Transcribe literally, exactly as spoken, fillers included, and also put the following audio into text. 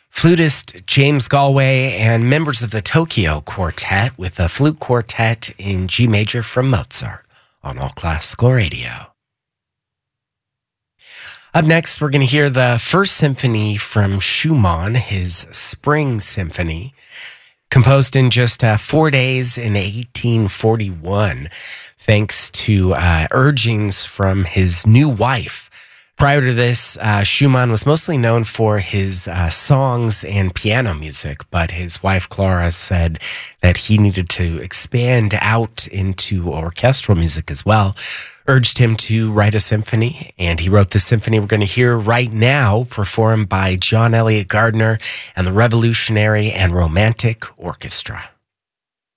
flutist James Galway and members of the Tokyo Quartet with a flute quartet in G major from Mozart on All Classical Radio. Up next, we're going to hear the first symphony from Schumann, his Spring Symphony, composed in just uh, four days in eighteen forty-one, thanks to uh, urgings from his new wife. Prior to this, uh, Schumann was mostly known for his uh, songs and piano music, but his wife Clara said that he needed to expand out into orchestral music as well, urged him to write a symphony, and he wrote the symphony we're going to hear right now, performed by John Elliott Gardner and the Revolutionary and Romantic Orchestra.